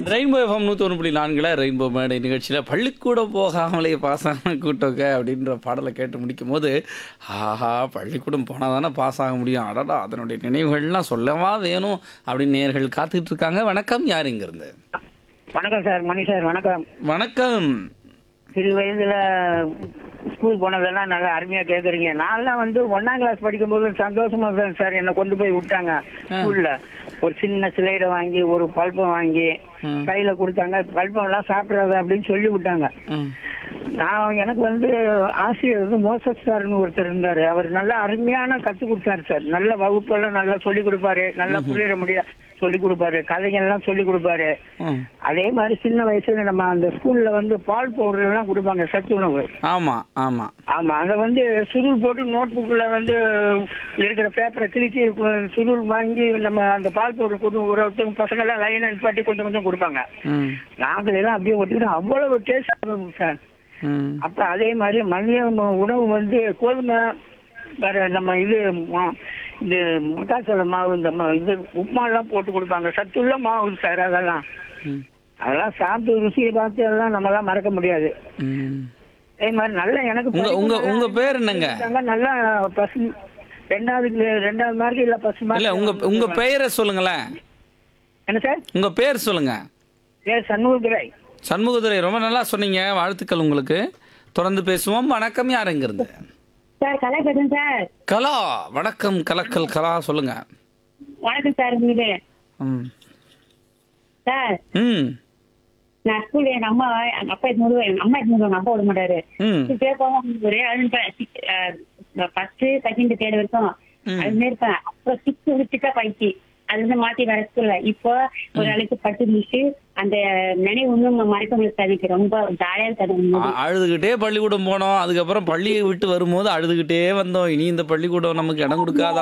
Rainbow FM 101.4 rainbow மேடை நிகழ்ச்சியில் பள்ளிக்கூடம் போகாமலே பாஸ் ஆன கூட்டங்க அப்படின்ற பாடலை கேட்டு முடிக்கும் போது ஆஹா பள்ளிக்கூடம் போனால் தானே பாஸ் ஆக முடியும், அடடா அதனுடைய நினைவுகள்லாம் சொல்லவா வேணும் அப்படின்னு நேயர்கள் காத்துக்கிட்டு இருக்காங்க. வணக்கம், யார் இங்கிருந்து? வணக்கம் சார், மணி சார். வணக்கம். வணக்கம். சிறு வயதுல ஸ்கூல் போனதெல்லாம் நல்லா அருமையா கேக்குறீங்க. நான்லாம் வந்து 1ஆம் கிளாஸ் படிக்கும்போது சந்தோஷமா இருந்தேன் சார். என்னை கொண்டு போய் விட்டாங்க ஸ்கூல்ல. ஒரு சின்ன சிலைடை வாங்கி ஒரு பல்பம் வாங்கி கையில கொடுத்தாங்க. பல்பம் எல்லாம் சாப்பிடாத அப்படின்னு சொல்லி விட்டாங்க. எனக்கு வந்து ஆசிரியர் வந்து மோசஸ் சார்னு ஒருத்தர் இருந்தாரு. அவர் நல்லா அருமையான கத்து கொடுத்தாரு சார். நல்ல வகுப்பெல்லாம் நல்லா சொல்லி கொடுப்பாரு. நல்லா புரியுற முடியாது சொல்லி கொடுப்பாரு. கதைகள் எல்லாம் சொல்லி கொடுப்பாரு. அதே மாதிரி சின்ன வயசுல நம்ம அந்த ஸ்கூல்ல வந்து பால் பவுடர் எல்லாம் கொடுப்பாங்க, சத்து உணவு. ஆமா ஆமா ஆமா, அதை வந்து சுருள் போட்டு நோட் புக்ல வந்து இருக்கிற பேப்பரை கிழிச்சி சுருள் வாங்கி நம்ம அந்த பால் பவுடர் கொண்டு ஒரு பசங்க எல்லாம் லைன் நிப்பாட்டி கொஞ்சம் கொஞ்சம் கொடுப்பாங்க. நாங்கள் எல்லாம் அப்படியே ஒட்டிக்கிட்டு அவ்வளவு டேஸ்ட் ஆகும் சார். அப்புறம் அதே மாதிரி மதிய உணவு வந்து கோதுமை வேற நம்ம இது மக்காச்சோள மாவு, இந்த இது உப்புமா எல்லாம் போட்டு கொடுப்பாங்க. சத்துள்ள மாவு சார். அதெல்லாம் சாப்பிட்டு ருசியை பார்த்து அதெல்லாம் நம்மளாம் மறக்க முடியாது. அதே மாதிரி நல்ல எனக்கு உங்க பேர் என்னங்க? நல்லா பசு ரெண்டாவது மார்க் இல்ல பசு மார்க். உங்க பெயரை சொல்லுங்களேன். என்ன சார் உங்க பேர் சொல்லுங்க. சண்முகதுரை. சண்முகதுரை, ரொம்ப நல்லா சொன்னீங்க, வாழ்த்துக்கள் உங்களுக்கு. தொடர்ந்து பேசுவோம். வணக்கம், யார் இங்கிருந்து? சார் கலா பேசுறேன் சார். கலா, வணக்கம். கலக்கல் கலா, சொல்லுங்க. வணக்கம் சார். உங்களுக்கு சார் நான் ஸ்கூல்ல எங்க அம்மா அப்பா இருக்கும்போது எங்க அம்மா இருக்கும்போது எங்க அப்பா விட மாட்டாரு. ஒரே ஃபர்ஸ்ட் செகண்ட் தேர்ட் வரைக்கும் அது மாதிரி இருப்பேன். அப்புறம் 6 விட்டுட்டா பயிற்சி அது வந்து மாத்தி வேற ஸ்கூல்ல. இப்போ ஒரு நாளைக்கு பட்டு முடிச்சு அந்த நினைவு ஒன்றும் மறைக்க முடியாது. எனக்கு ரொம்ப ஜாலியா இருக்காது. அழுதுகிட்டே பள்ளிக்கூடம் போனோம், அதுக்கப்புறம் பள்ளியை விட்டு வரும்போது அழுதுகிட்டே வந்தோம். இனி இந்த பள்ளிக்கூடம் நமக்கு இடம் கொடுக்காதா